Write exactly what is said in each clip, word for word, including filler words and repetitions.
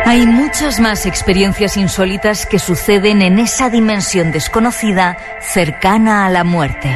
Hay muchas más experiencias insólitas que suceden en esa dimensión desconocida cercana a la muerte.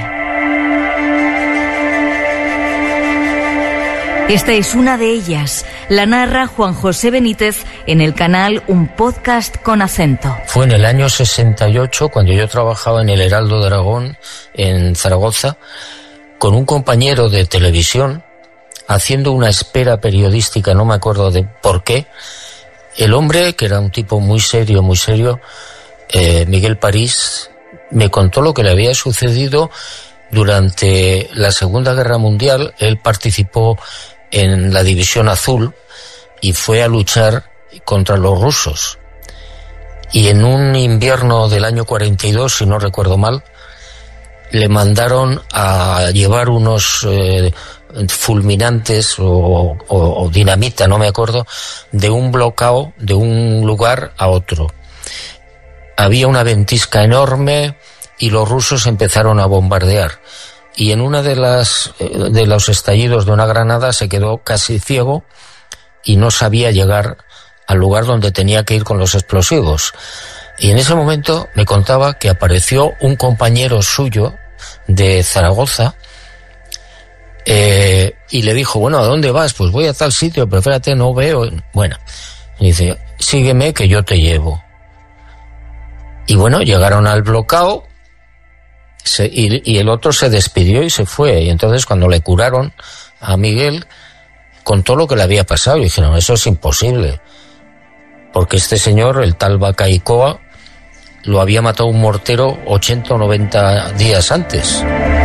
Esta es una de ellas. La narra Juan José Benítez en el canal Un Podcast con Acento. Fue en el año sesenta y ocho cuando yo trabajaba en el Heraldo de Aragón, en Zaragoza, con un compañero de televisión, haciendo una espera periodística, no me acuerdo de por qué. El hombre, que era un tipo muy serio, muy serio, eh, Miguel París, me contó lo que le había sucedido durante la Segunda Guerra Mundial. Él participó en la División Azul y fue a luchar contra los rusos. Y en un invierno del año cuarenta y dos, si no recuerdo mal, le mandaron a llevar unos eh, fulminantes o, o, o dinamita, no me acuerdo, de un bloqueo de un lugar a otro. Había una ventisca enorme y los rusos empezaron a bombardear. Y en una de las de los estallidos de una granada se quedó casi ciego y no sabía llegar al lugar donde tenía que ir con los explosivos. Y en ese momento me contaba que apareció un compañero suyo de Zaragoza eh, y le dijo, bueno, ¿a dónde vas? Pues voy a tal sitio, pero fíjate, no veo. Bueno, y dice, sígueme que yo te llevo. Y bueno, llegaron al bloqueo. Se, y, y el otro se despidió y se fue. Y entonces cuando le curaron a Miguel, contó lo que le había pasado. Y dijeron, eso es imposible. Porque este señor, el tal Bacaicoa, lo había matado un mortero ochenta o noventa días antes.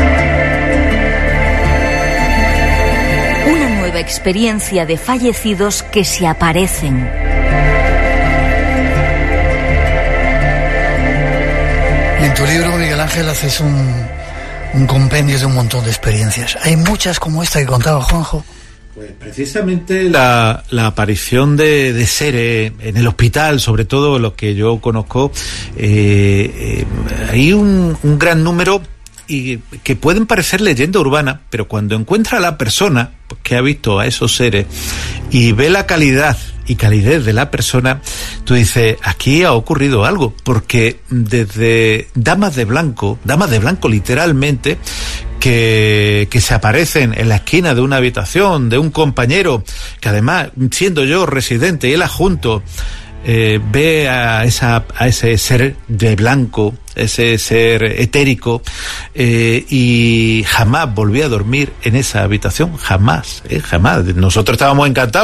Una nueva experiencia de fallecidos que se aparecen. En tu libro, Miguel Ángel, haces un, un compendio de un montón de experiencias. Hay muchas como esta que contaba Juanjo. Pues precisamente la, la aparición de, de seres en el hospital, sobre todo los que yo conozco, eh, eh, hay un, un gran número y que pueden parecer leyenda urbana, pero cuando encuentra a la persona que ha visto a esos seres y ve la calidad y calidez de la persona, tú dices, aquí ha ocurrido algo, porque desde damas de blanco, damas de blanco literalmente, que, que se aparecen en la esquina de una habitación, de un compañero, que además, siendo yo residente y él adjunto, eh, ve a, esa, a ese ser de blanco, ese ser etérico, eh, y jamás volví a dormir en esa habitación, jamás, eh, jamás. Nosotros estábamos encantados.